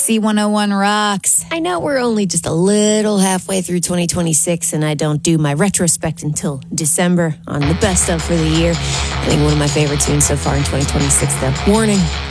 C101 rocks. I know we're only just a little halfway through 2026, and I don't do my retrospect until December on the best of for the year. I think one of my favorite tunes so far in 2026, though. Warning,